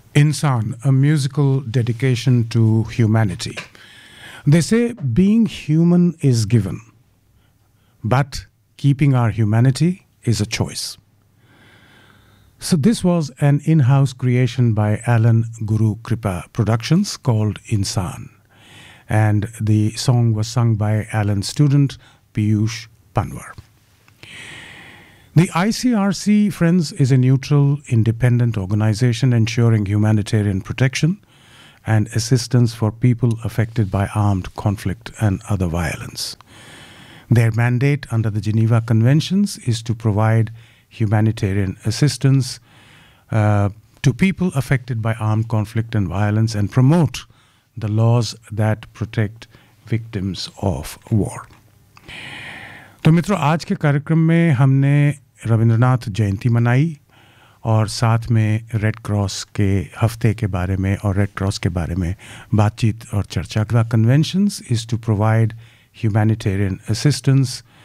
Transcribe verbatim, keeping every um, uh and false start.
Insan, a musical dedication to humanity. They say being human is given, but keeping our humanity is a choice. So this was an in-house creation by Alan Guru Kripa Productions called Insan. And the song was sung by Alan's student, Piyush Panwar. The I C R C, friends, is a neutral, independent organization ensuring humanitarian protection and assistance for people affected by armed conflict and other violence. Their mandate under the Geneva Conventions is to provide humanitarian assistance uh, to people affected by armed conflict and violence and promote the laws that protect victims of war. तो मित्रों, आज के कार्यक्रम में हमने रविंद्रनाथ जयंती मनाई और साथ में रेड क्रॉस के हफ्ते के बारे में और रेड क्रॉस के बारे में बातचीत और चर्चा। The conventions is to provide humanitarian assistance